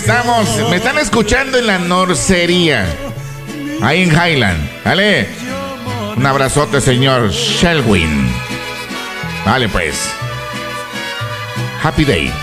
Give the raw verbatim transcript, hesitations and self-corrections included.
estamos. Me están escuchando en la norcería. Ahí en Highland. ¿Vale? Un abrazote, señor Shelwin. Vale, pues. Happy Day.